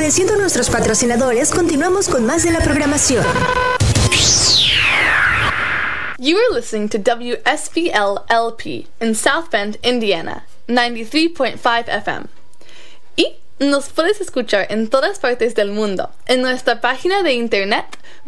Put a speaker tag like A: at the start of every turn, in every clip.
A: Agradeciendo a nuestros patrocinadores, continuamos con más de la programación.
B: You are listening to WSBL-LP in South Bend, Indiana, 93.5 FM. Y nos puedes escuchar en todas partes del mundo en nuestra página de internet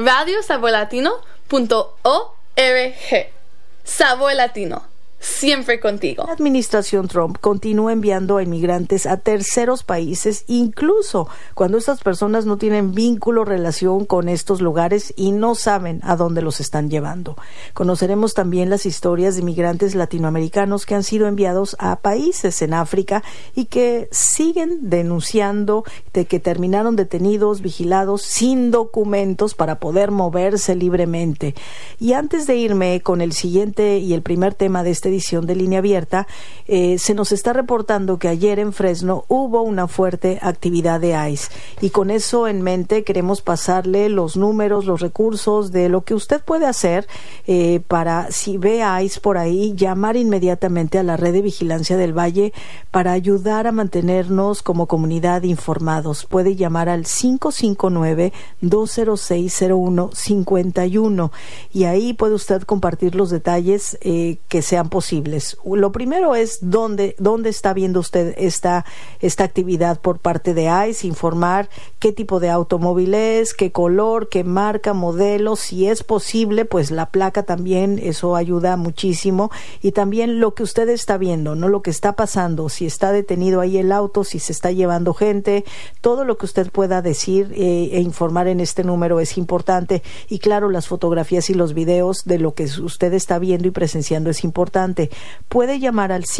B: radiosaborlatino.org. Sabor Latino, siempre contigo.
C: La administración Trump continúa enviando a inmigrantes a terceros países, incluso cuando estas personas no tienen vínculo o relación con estos lugares y no saben a dónde los están llevando. Conoceremos también las historias de inmigrantes latinoamericanos que han sido enviados a países en África y que siguen denunciando de que terminaron detenidos, vigilados, sin documentos para poder moverse libremente. Y antes de irme con el siguiente y el primer tema de esta edición de Línea Abierta, se nos está reportando que ayer en Fresno hubo una fuerte actividad de ICE, y con eso en mente queremos pasarle los números, los recursos de lo que usted puede hacer para, si ve a ICE por ahí, llamar inmediatamente a la red de vigilancia del Valle para ayudar a mantenernos como comunidad informados. Puede llamar al 559-206-0151 y ahí puede usted compartir los detalles que sean posibles. Lo primero es dónde está viendo usted esta actividad por parte de ICE, informar qué tipo de automóvil es, qué color, qué marca, modelo, si es posible, pues la placa también, eso ayuda muchísimo, y también lo que usted está viendo, no lo que está pasando, si está detenido ahí el auto, si se está llevando gente, todo lo que usted pueda decir e informar en este número es importante, y claro, las fotografías y los videos de lo que usted está viendo y presenciando es importante. Puede llamar al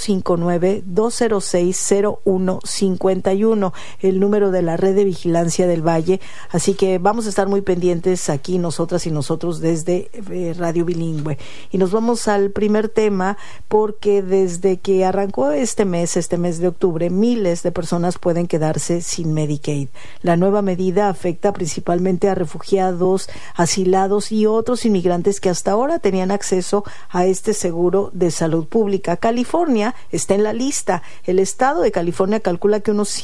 C: 559-206-0151, el número de la red de vigilancia del Valle. Así que vamos a estar muy pendientes aquí, nosotras y nosotros, desde Radio Bilingüe. Y nos vamos al primer tema, porque desde que arrancó este mes de octubre, miles de personas pueden quedarse sin Medicaid. La nueva medida afecta principalmente a refugiados, asilados y otros inmigrantes que hasta ahora tenían acceso a este seguro de salud pública. California está en la lista. El estado de California calcula que unos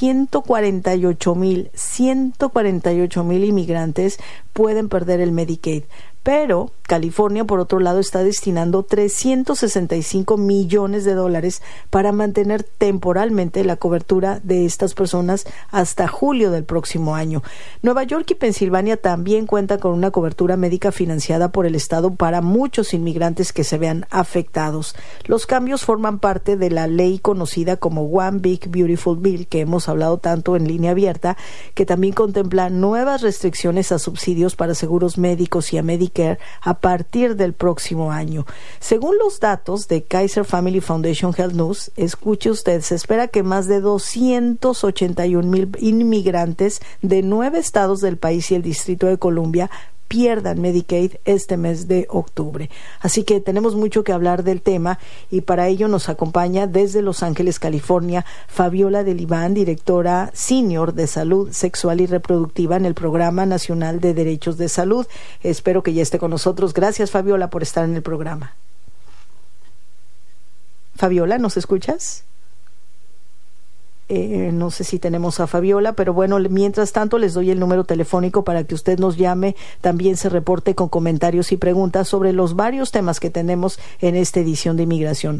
C: 148,000 inmigrantes pueden perder el Medicaid. Pero California, por otro lado, está destinando $365 millones para mantener temporalmente la cobertura de estas personas hasta julio del próximo año. Nueva York y Pensilvania también cuentan con una cobertura médica financiada por el Estado para muchos inmigrantes que se vean afectados. Los cambios forman parte de la ley conocida como One Big Beautiful Bill, que hemos hablado tanto en Línea Abierta, que también contempla nuevas restricciones a subsidios para seguros médicos y a Medicare a partir del próximo año. Según los datos de Kaiser Family Foundation Health News, escuche usted, se espera que más de 281,000 inmigrantes de 9 estados del país y el Distrito de Columbia pierdan Medicaid este mes de octubre. Así que tenemos mucho que hablar del tema, y para ello nos acompaña desde Los Ángeles, California, Fabiola Delibán, directora senior de Salud Sexual y Reproductiva en el Programa Nacional de Derechos de Salud. Espero que ya esté con nosotros. Gracias, Fabiola, por estar en el programa. Fabiola, ¿nos escuchas? No sé si tenemos a Fabiola, pero bueno, mientras tanto les doy el número telefónico para que usted nos llame, también se reporte con comentarios y preguntas sobre los varios temas que tenemos en esta edición de Inmigración.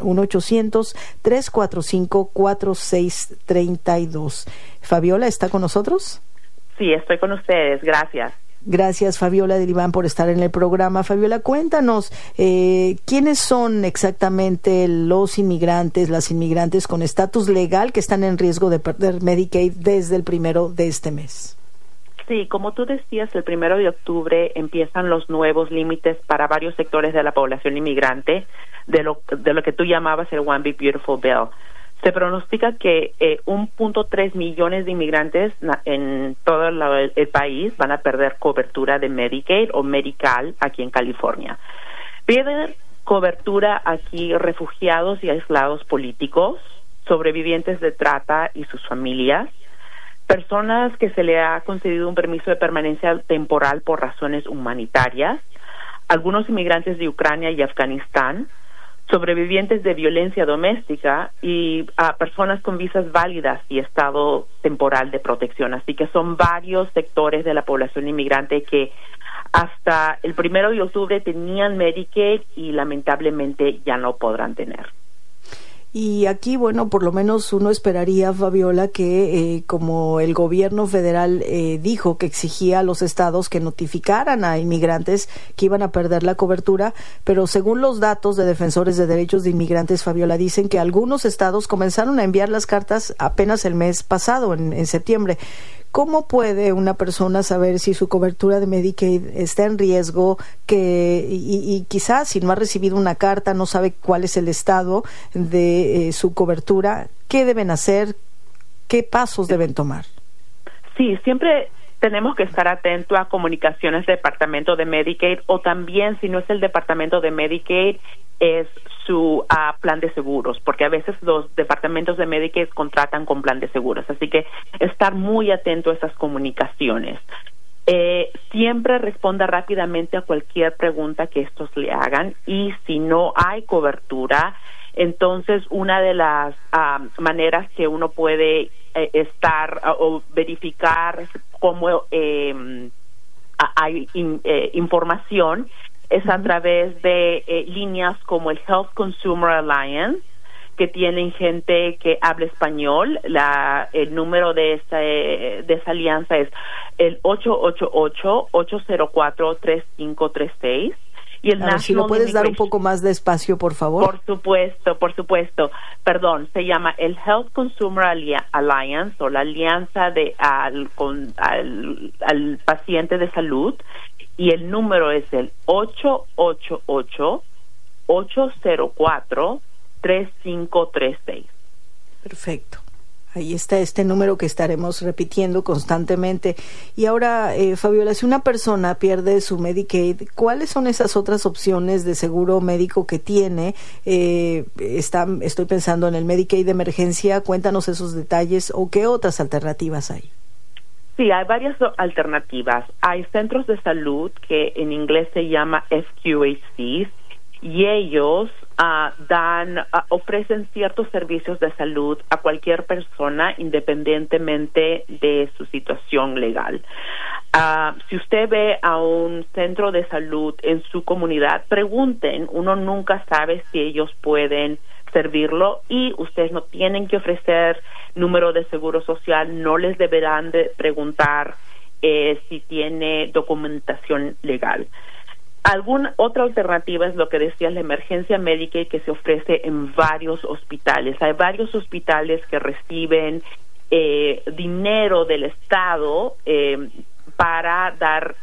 C: 1-800-345-4632. Fabiola, ¿está con nosotros?
D: Sí, estoy con ustedes, gracias.
C: Gracias, Fabiola Delibán, por estar en el programa. Fabiola, cuéntanos, ¿quiénes son exactamente los inmigrantes, las inmigrantes con estatus legal que están en riesgo de perder Medicaid desde el 1 de este mes?
D: Sí, como tú decías, el 1 de octubre empiezan los nuevos límites para varios sectores de la población inmigrante de lo que tú llamabas el One Big Beautiful Bill. Se pronostica que 1.3 millones de inmigrantes en todo el país van a perder cobertura de Medicaid o Medi-Cal aquí en California. Pierden cobertura aquí refugiados y aislados políticos, sobrevivientes de trata y sus familias, personas que se le ha concedido un permiso de permanencia temporal por razones humanitarias, algunos inmigrantes de Ucrania y Afganistán, sobrevivientes de violencia doméstica y a personas con visas válidas y estado temporal de protección. Así que son varios sectores de la población inmigrante que hasta el 1 de octubre tenían Medicaid y lamentablemente ya no podrán tener.
C: Y aquí, bueno, por lo menos uno esperaría, Fabiola, que como el gobierno federal dijo que exigía a los estados que notificaran a inmigrantes que iban a perder la cobertura, pero según los datos de defensores de derechos de inmigrantes, Fabiola, dicen que algunos estados comenzaron a enviar las cartas apenas el mes pasado, en septiembre. ¿Cómo puede una persona saber si su cobertura de Medicaid está en riesgo y quizás si no ha recibido una carta, no sabe cuál es el estado de su cobertura? ¿Qué deben hacer? ¿Qué pasos deben tomar?
D: Sí, siempre tenemos que estar atentos a comunicaciones del Departamento de Medicaid o también, si no es el Departamento de Medicaid, es su plan de seguros, porque a veces los departamentos de Medicaid contratan con plan de seguros, así que estar muy atento a esas comunicaciones. Siempre responda rápidamente a cualquier pregunta que estos le hagan y si no hay cobertura, entonces una de las maneras que uno puede o verificar cómo hay información es a través de líneas como el Health Consumer Alliance, que tienen gente que habla español. El número de esa alianza es el 888-804-3536. Y el National
C: si lo puedes dar un poco más despacio, por favor.
D: Por supuesto. Perdón, se llama el Health Consumer Alliance, o la alianza al paciente de salud, y el número es el 888-804-3536.
C: Perfecto. Ahí está este número que estaremos repitiendo constantemente. Y ahora, Fabiola, si una persona pierde su Medicaid, ¿cuáles son esas otras opciones de seguro médico que tiene? Estoy pensando en el Medicaid de emergencia. Cuéntanos esos detalles o qué otras alternativas hay.
D: Sí, hay varias alternativas. Hay centros de salud que en inglés se llama FQHCs y ellos ofrecen ciertos servicios de salud a cualquier persona independientemente de su situación legal. Si usted ve a un centro de salud en su comunidad, pregunten. Uno nunca sabe si ellos pueden servirlo y ustedes no tienen que ofrecer número de seguro social, no les deberán de preguntar si tiene documentación legal. Alguna otra alternativa es lo que decía la emergencia médica que se ofrece en varios hospitales. Hay varios hospitales que reciben dinero del Estado para dar,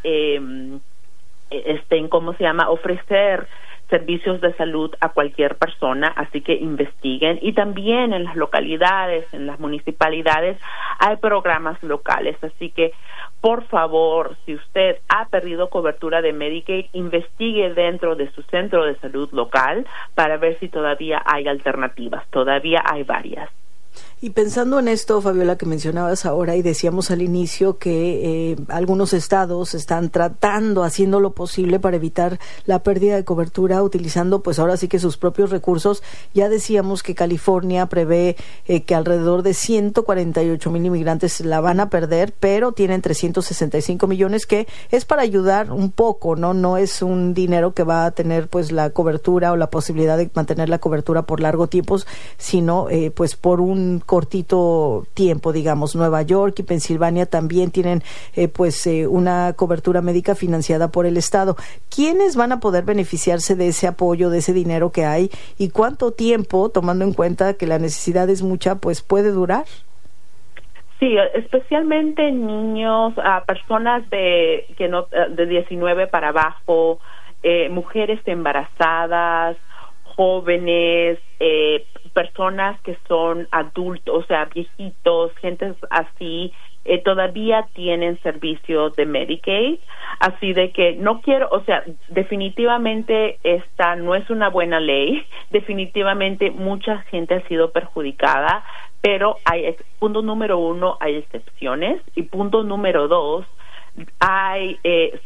D: ofrecer servicios de salud a cualquier persona, así que investiguen. Y también en las localidades, en las municipalidades, hay programas locales, así que por favor, si usted ha perdido cobertura de Medicaid, investigue dentro de su centro de salud local para ver si todavía hay alternativas. Todavía hay varias.
C: Y pensando en esto, Fabiola, que mencionabas ahora y decíamos al inicio que algunos estados están haciendo lo posible para evitar la pérdida de cobertura utilizando pues ahora sí que sus propios recursos. Ya decíamos que California prevé que alrededor de 148,000 inmigrantes la van a perder, pero tienen 365 millones que es para ayudar un poco, ¿no? No es un dinero que va a tener pues la cobertura o la posibilidad de mantener la cobertura por largo tiempo, sino pues por un cortito tiempo, digamos. Nueva York y Pensilvania también tienen una cobertura médica financiada por el Estado. ¿Quiénes van a poder beneficiarse de ese apoyo, de ese dinero que hay? ¿Y cuánto tiempo, tomando en cuenta que la necesidad es mucha, pues puede durar?
D: Sí, especialmente niños, personas de 19 para abajo, mujeres embarazadas, jóvenes, personas que son adultos, o sea, viejitos, gente así, todavía tienen servicios de Medicaid, así de que definitivamente esta no es una buena ley, definitivamente mucha gente ha sido perjudicada, pero punto número 1, hay excepciones, y punto número 2,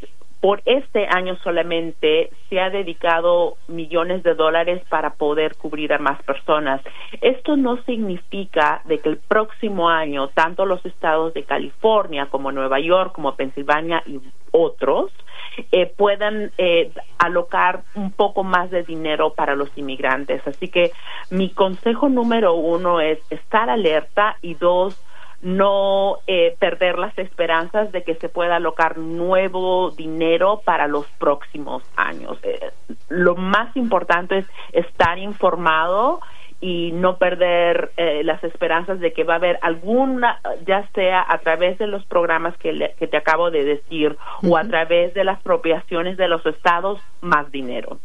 D: Por este año solamente se ha dedicado millones de dólares para poder cubrir a más personas. Esto no significa de que el próximo año tanto los estados de California como Nueva York, como Pensilvania y otros puedan alocar un poco más de dinero para los inmigrantes. Así que mi consejo número 1 es estar alerta y 2, no perder las esperanzas de que se pueda alocar nuevo dinero para los próximos años. Lo más importante es estar informado y no perder las esperanzas de que va a haber alguna, ya sea a través de los programas que te acabo de decir, o a través de las apropiaciones de los estados, más dinero.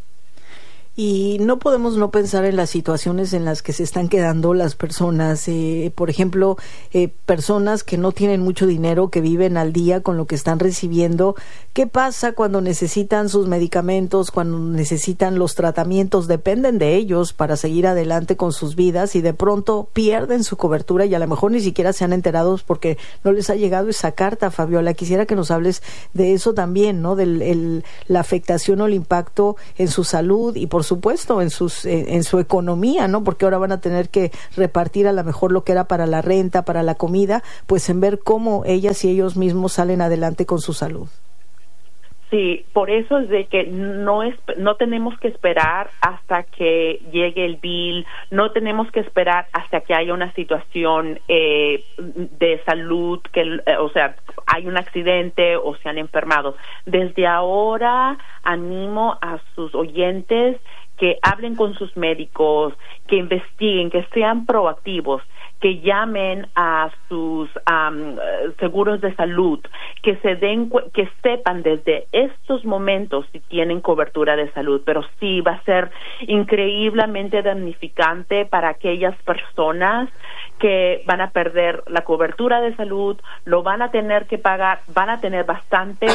C: Y no podemos no pensar en las situaciones en las que se están quedando las personas, por ejemplo, personas que no tienen mucho dinero, que viven al día con lo que están recibiendo. ¿Qué pasa cuando necesitan sus medicamentos, cuando necesitan los tratamientos? Dependen de ellos para seguir adelante con sus vidas y de pronto pierden su cobertura y a lo mejor ni siquiera se han enterado porque no les ha llegado esa carta, Fabiola. Quisiera que nos hables de eso también, ¿no? De la afectación o el impacto en su salud y por supuesto en su economía, ¿no? Porque ahora van a tener que repartir a lo mejor lo que era para la renta, para la comida, pues en ver cómo ellas y ellos mismos salen adelante con su salud.
D: Sí, por eso es de que no tenemos que esperar hasta que llegue el bill, no tenemos que esperar hasta que haya una situación de salud, o sea, hay un accidente o se han enfermado. Desde ahora animo a sus oyentes que hablen con sus médicos, que investiguen, que sean proactivos, que llamen a sus seguros de salud, que sepan desde estos momentos si tienen cobertura de salud, pero sí va a ser increíblemente damnificante para aquellas personas que van a perder la cobertura de salud, lo van a tener que pagar, van a tener bastantes,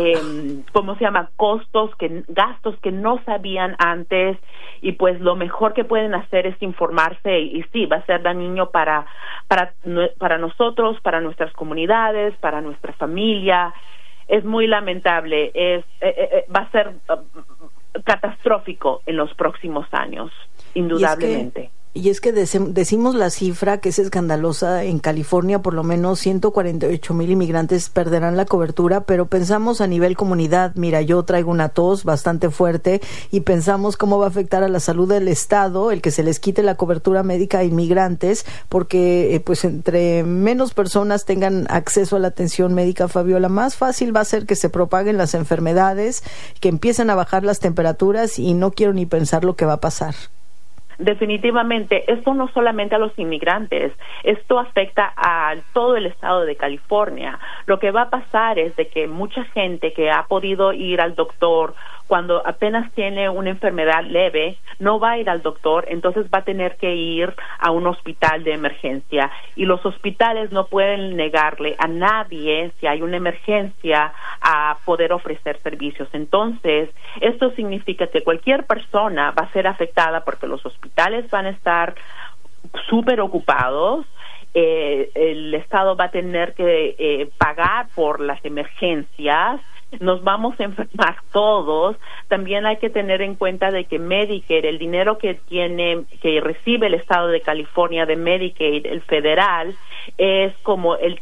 D: gastos que no sabían antes, y pues lo mejor que pueden hacer es informarse, y sí, va a ser dañino para nosotros, para nuestras comunidades, para nuestra familia. Es muy lamentable, va a ser catastrófico en los próximos años, indudablemente.
C: Y es que decimos la cifra que es escandalosa. En California por lo menos 148,000 inmigrantes perderán la cobertura, pero pensamos a nivel comunidad. Mira, yo traigo una tos bastante fuerte y pensamos cómo va a afectar a la salud del estado el que se les quite la cobertura médica a inmigrantes, porque pues entre menos personas tengan acceso a la atención médica, Fabiola, más fácil va a ser que se propaguen las enfermedades, que empiecen a bajar las temperaturas, y no quiero ni pensar lo que va a pasar.
D: Definitivamente, esto no solamente a los inmigrantes, esto afecta a todo el estado de California. Lo que va a pasar es de que mucha gente que ha podido ir al doctor cuando apenas tiene una enfermedad leve, no va a ir al doctor, entonces va a tener que ir a un hospital de emergencia, y los hospitales no pueden negarle a nadie, si hay una emergencia, a poder ofrecer servicios. Entonces, esto significa que cualquier persona va a ser afectada porque los hospitales van a estar súper ocupados. El Estado va a tener que pagar por las emergencias, nos vamos a enfermar todos. También hay que tener en cuenta de que Medicare, el dinero que recibe el Estado de California de Medicaid, el federal, es como el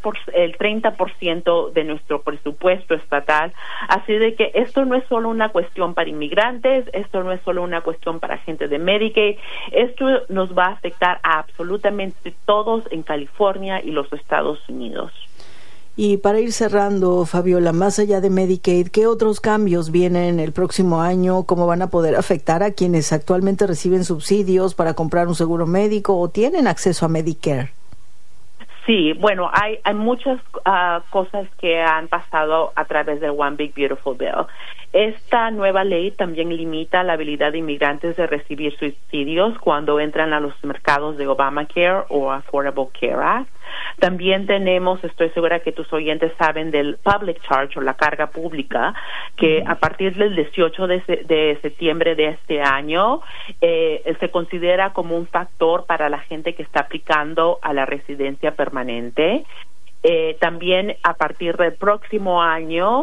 D: 30% de nuestro presupuesto estatal. Así de que esto no es solo una cuestión para inmigrantes, esto no es solo una cuestión para gente de Medicaid, esto nos va a afectar a absolutamente todos en California y los Estados Unidos.
C: Y para ir cerrando, Fabiola, más allá de Medicaid, ¿qué otros cambios vienen el próximo año? ¿Cómo van a poder afectar a quienes actualmente reciben subsidios para comprar un seguro médico o tienen acceso a Medicare?
D: Sí, bueno, hay muchas cosas que han pasado a través del One Big Beautiful Bill. Esta nueva ley también limita la habilidad de inmigrantes de recibir subsidios cuando entran a los mercados de Obamacare o Affordable Care Act. También tenemos, estoy segura que tus oyentes saben, del Public Charge o la carga pública, que a partir del 18 de septiembre de este año se considera como un factor para la gente que está aplicando a la residencia permanente. También a partir del próximo año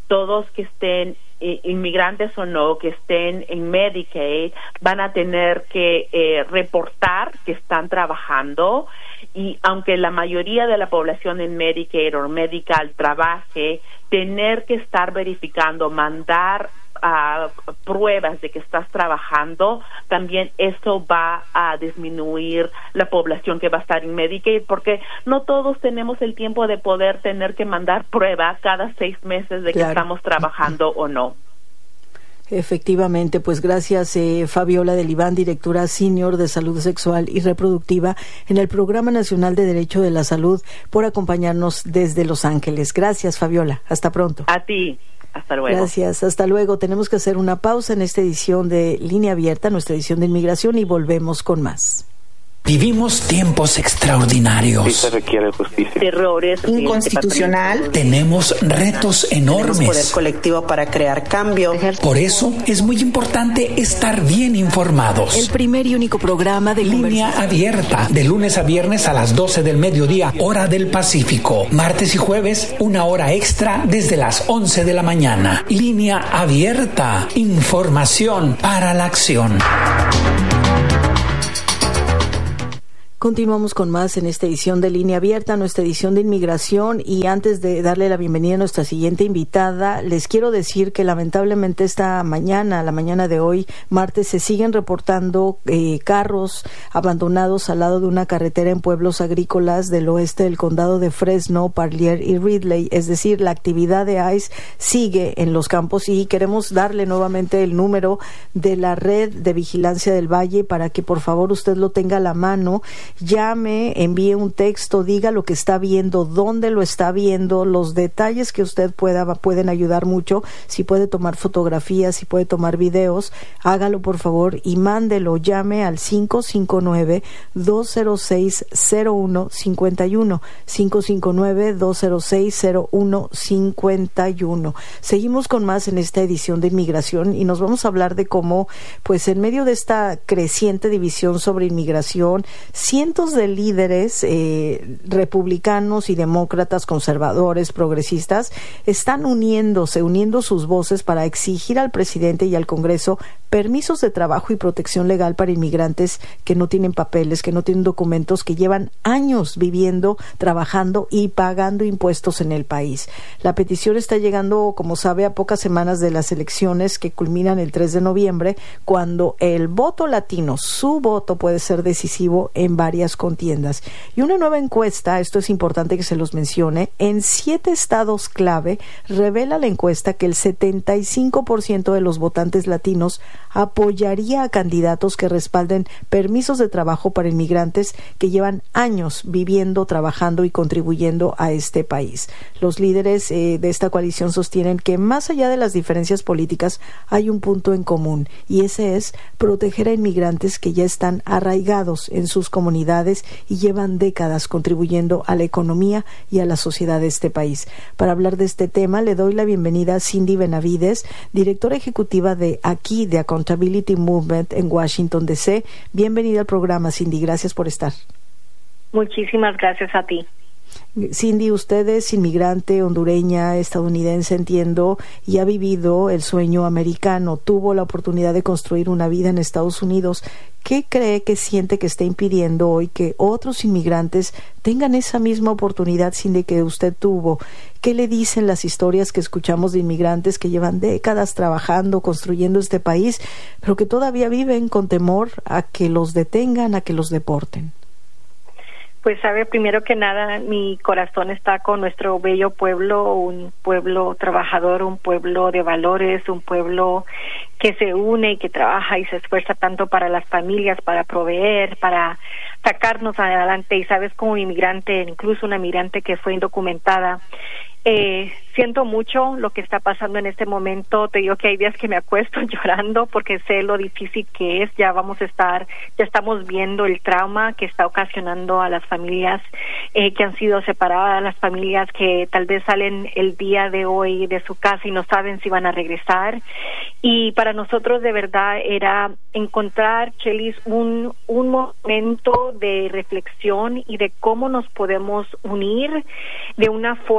D: todos que estén inmigrantes o no, que estén en Medicaid, van a tener que reportar que están trabajando, y aunque la mayoría de la población en Medicaid o Medical trabaje, tener que estar verificando, mandar pruebas de que estás trabajando, también eso va a disminuir la población que va a estar en Medicaid, porque no todos tenemos el tiempo de poder tener que mandar pruebas cada 6 meses de que estamos trabajando o no.
C: Efectivamente, pues gracias Fabiola del Iván, directora senior de Salud Sexual y Reproductiva en el Programa Nacional de Derecho de la Salud, por acompañarnos desde Los Ángeles. Gracias, Fabiola. Hasta pronto.
D: A ti. Hasta luego.
C: Gracias, hasta luego. Tenemos que hacer una pausa en esta edición de Línea Abierta, nuestra edición de inmigración, y volvemos con más.
E: Vivimos tiempos extraordinarios.
F: Sí se requiere justicia.
G: Errores
H: inconstitucional.
E: Tenemos retos enormes.
H: Tenemos poder colectivo para crear cambio.
E: Por eso es muy importante estar bien informados.
C: El primer y único programa de
E: Línea Abierta, de lunes a viernes a las 12 del mediodía, hora del Pacífico. Martes y jueves, 1 hora extra desde las 11 de la mañana. Línea Abierta, información para la acción.
C: Continuamos con más en esta edición de Línea Abierta, nuestra edición de inmigración, y antes de darle la bienvenida a nuestra siguiente invitada, les quiero decir que lamentablemente esta mañana, la mañana de hoy, martes, se siguen reportando carros abandonados al lado de una carretera en pueblos agrícolas del oeste del condado de Fresno, Parlier y Ridley. Es decir, la actividad de ICE sigue en los campos, y queremos darle nuevamente el número de la Red de Vigilancia del Valle para que por favor usted lo tenga a la mano. Llame, envíe un texto, diga lo que está viendo, dónde lo está viendo, los detalles que usted pueden ayudar mucho. Si puede tomar fotografías, si puede tomar videos, hágalo por favor y mándelo. Llame al 559-206-0151, 559-206-0151. Seguimos con más en esta edición de inmigración, y nos vamos a hablar de cómo, pues en medio de esta creciente división sobre inmigración, cientos de líderes republicanos y demócratas, conservadores, progresistas, están uniendo sus voces para exigir al presidente y al Congreso permisos de trabajo y protección legal para inmigrantes que no tienen papeles, que no tienen documentos, que llevan años viviendo, trabajando y pagando impuestos en el país. La petición está llegando, como sabe, a pocas semanas de las elecciones que culminan el 3 de noviembre, cuando el voto latino, su voto, puede ser decisivo en varias contiendas. Y una nueva encuesta, esto es importante que se los mencione, en 7 estados clave, revela la encuesta que el 75% de los votantes latinos apoyaría a candidatos que respalden permisos de trabajo para inmigrantes que llevan años viviendo, trabajando y contribuyendo a este país. Los líderes de esta coalición sostienen que más allá de las diferencias políticas hay un punto en común, y ese es proteger a inmigrantes que ya están arraigados en sus comunidades y llevan décadas contribuyendo a la economía y a la sociedad de este país. Para hablar de este tema, le doy la bienvenida a Cindy Benavides, directora ejecutiva de Accountability Movement en Washington, D.C. Bienvenida al programa, Cindy. Gracias por estar.
G: Muchísimas gracias a ti.
C: Cindy, usted es inmigrante hondureña, estadounidense, entiendo, y ha vivido el sueño americano. Tuvo la oportunidad de construir una vida en Estados Unidos. ¿Qué cree que siente que está impidiendo hoy que otros inmigrantes tengan esa misma oportunidad, Cindy, que usted tuvo? ¿Qué le dicen las historias que escuchamos de inmigrantes que llevan décadas trabajando, construyendo este país, pero que todavía viven con temor a que los detengan, a que los deporten?
G: Pues sabe, primero que nada, mi corazón está con nuestro bello pueblo, un pueblo trabajador, un pueblo de valores, un pueblo que se une y que trabaja y se esfuerza tanto para las familias, para proveer, para sacarnos adelante. Y sabes, como inmigrante, incluso una migrante que fue indocumentada, siento mucho lo que está pasando en este momento. Te digo que hay días que me acuesto llorando porque sé lo difícil que es. Ya estamos viendo el trauma que está ocasionando a las familias que han sido separadas, las familias que tal vez salen el día de hoy de su casa y no saben si van a regresar. Y para nosotros de verdad era encontrar, Chelis, un momento de reflexión y de cómo nos podemos unir de una forma para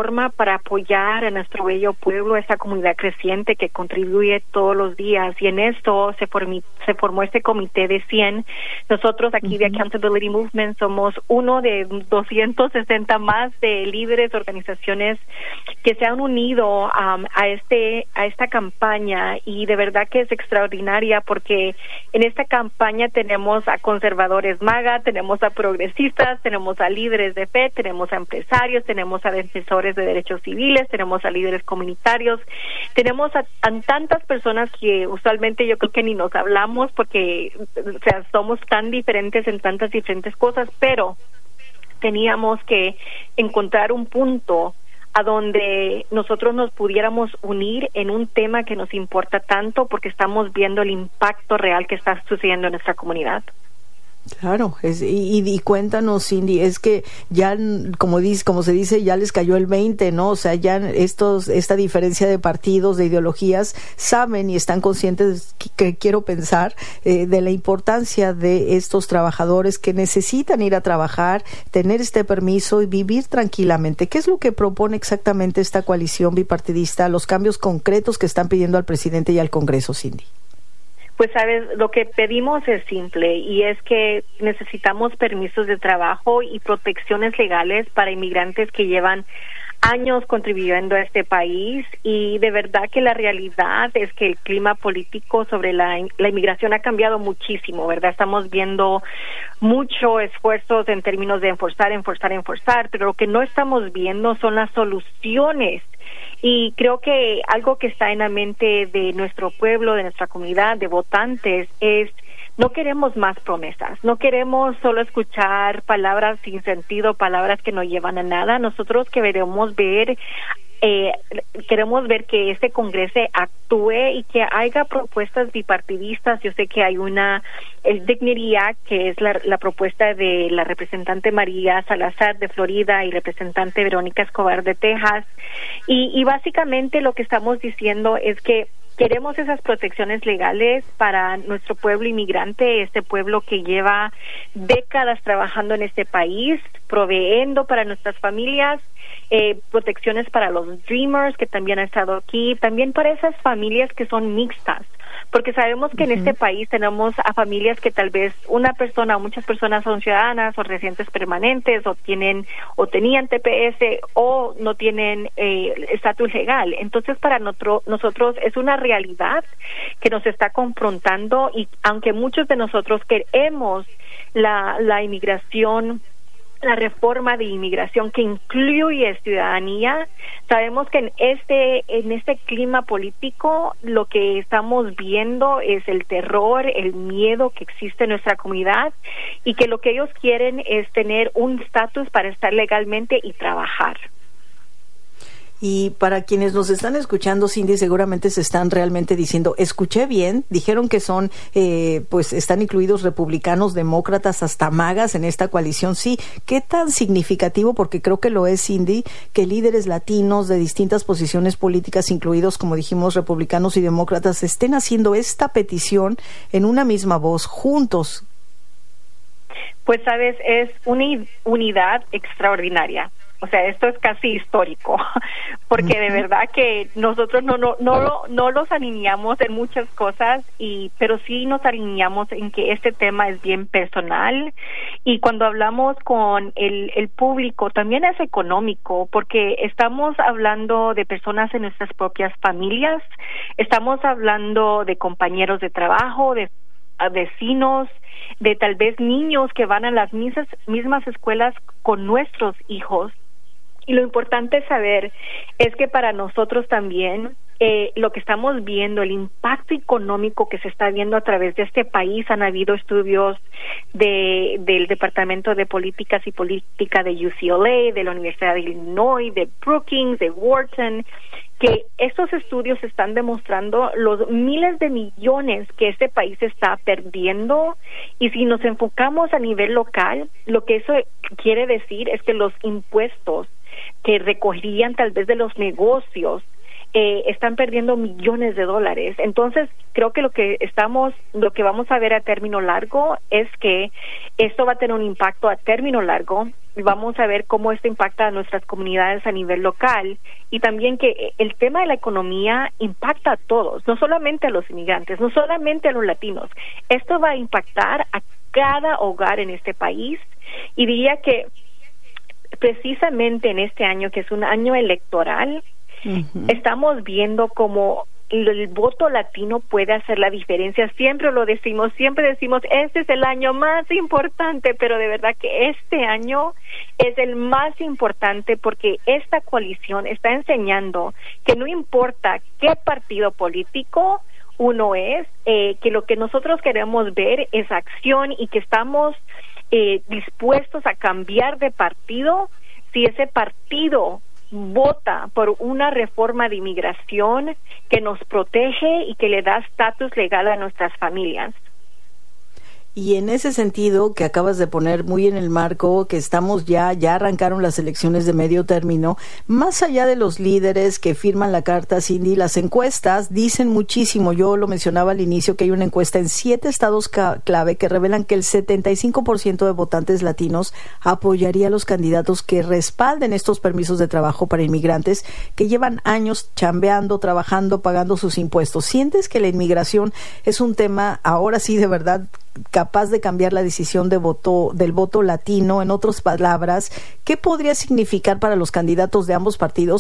G: para apoyar a nuestro bello pueblo, esta comunidad creciente que contribuye todos los días. Y en esto se formó este comité de 100. Nosotros aquí de Accountability Movement somos uno de 260 más de líderes, organizaciones que se han unido a esta campaña, y de verdad que es extraordinaria porque en esta campaña tenemos a conservadores MAGA, tenemos a progresistas, tenemos a líderes de fe, tenemos a empresarios, tenemos a defensores de derechos civiles, tenemos a líderes comunitarios, tenemos a tantas personas que usualmente yo creo que ni nos hablamos porque, o sea, somos tan diferentes en tantas diferentes cosas, pero teníamos que encontrar un punto a donde nosotros nos pudiéramos unir en un tema que nos importa tanto porque estamos viendo el impacto real que está sucediendo en nuestra comunidad.
C: Claro, y cuéntanos, Cindy, es que ya, como se dice, ya les cayó el 20, ¿no? O sea, ya esta diferencia de partidos, de ideologías, saben y están conscientes, que quiero pensar, de la importancia de estos trabajadores que necesitan ir a trabajar, tener este permiso y vivir tranquilamente. ¿Qué es lo que propone exactamente esta coalición bipartidista, los cambios concretos que están pidiendo al presidente y al Congreso, Cindy?
G: Pues sabes, lo que pedimos es simple, y es que necesitamos permisos de trabajo y protecciones legales para inmigrantes que llevan años contribuyendo a este país, y de verdad que la realidad es que el clima político sobre la inmigración ha cambiado muchísimo, ¿verdad? Estamos viendo mucho esfuerzos en términos de enforzar, pero lo que no estamos viendo son las soluciones. Y creo que algo que está en la mente de nuestro pueblo, de nuestra comunidad, de votantes, es no queremos más promesas, no queremos solo escuchar palabras sin sentido, palabras que no llevan a nada. Nosotros queremos ver que este Congreso actúe y que haya propuestas bipartidistas. Yo sé que hay el Dignity Act, que es la propuesta de la representante María Salazar de Florida y representante Verónica Escobar de Texas, y básicamente lo que estamos diciendo es que queremos esas protecciones legales para nuestro pueblo inmigrante, este pueblo que lleva décadas trabajando en este país, proveyendo para nuestras familias, protecciones para los Dreamers que también han estado aquí, también para esas familias que son mixtas, porque sabemos que en este país tenemos a familias que tal vez una persona o muchas personas son ciudadanas o residentes permanentes o tenían TPS o no tienen estatus legal. Entonces para nosotros es una realidad que nos está confrontando, y aunque muchos de nosotros queremos la inmigración, la reforma de inmigración que incluye ciudadanía, sabemos que en este clima político lo que estamos viendo es el terror, el miedo que existe en nuestra comunidad, y que lo que ellos quieren es tener un estatus para estar legalmente y trabajar.
C: Y para quienes nos están escuchando, Cindy, seguramente se están realmente diciendo, escuché bien, dijeron que son, pues están incluidos republicanos, demócratas, hasta magas en esta coalición. Sí, ¿qué tan significativo? Porque creo que lo es, Cindy, que líderes latinos de distintas posiciones políticas, incluidos, como dijimos, republicanos y demócratas, estén haciendo esta petición en una misma voz, juntos.
G: Pues sabes, es una unidad extraordinaria. O sea, esto es casi histórico, porque de verdad que nosotros no los alineamos en muchas cosas, pero sí nos alineamos en que este tema es bien personal, y cuando hablamos con el público también es económico, porque estamos hablando de personas en nuestras propias familias, estamos hablando de compañeros de trabajo, de vecinos, de tal vez niños que van a las mismas escuelas con nuestros hijos. Y lo importante saber es que para nosotros también lo que estamos viendo, el impacto económico que se está viendo a través de este país, han habido estudios del Departamento de Políticas y Política de UCLA, de la Universidad de Illinois, de Brookings, de Wharton, que estos estudios están demostrando los miles de millones que este país está perdiendo, y si nos enfocamos a nivel local, lo que eso quiere decir es que los impuestos que recogerían tal vez de los negocios están perdiendo millones de dólares. Entonces, creo que lo que vamos a ver a término largo es que esto va a tener un impacto a término largo. Vamos a ver cómo esto impacta a nuestras comunidades a nivel local, y también que el tema de la economía impacta a todos, no solamente a los inmigrantes, no solamente a los latinos. Esto va a impactar a cada hogar en este país, y diría que precisamente en este año, que es un año electoral, estamos viendo cómo el voto latino puede hacer la diferencia. Siempre decimos, este es el año más importante, pero de verdad que este año es el más importante, porque esta coalición está enseñando que no importa qué partido político uno es, que lo que nosotros queremos ver es acción, y que estamos dispuestos a cambiar de partido si ese partido vota por una reforma de inmigración que nos protege y que le da estatus legal a nuestras familias.
C: Y en ese sentido que acabas de poner muy en el marco, que estamos ya arrancaron las elecciones de medio término, más allá de los líderes que firman la carta, Cindy, las encuestas dicen muchísimo. Yo lo mencionaba al inicio, que hay una encuesta en 7 estados clave que revelan que el 75% de votantes latinos apoyaría a los candidatos que respalden estos permisos de trabajo para inmigrantes que llevan años chambeando, trabajando, pagando sus impuestos. ¿Sientes que la inmigración es un tema ahora sí de verdad capaz de cambiar la decisión del voto latino? En otras palabras, ¿qué podría significar para los candidatos de ambos partidos